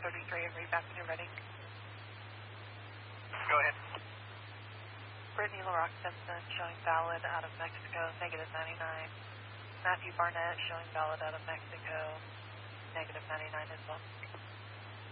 33 and read back when you're ready. Go ahead. Brittany LaRock Simpson showing valid out of Mexico, negative 99. Matthew Barnett showing valid out of Mexico, negative 99 as well.